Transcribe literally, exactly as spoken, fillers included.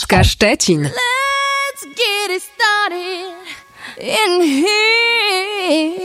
S K Štětín. Let's get it started in here.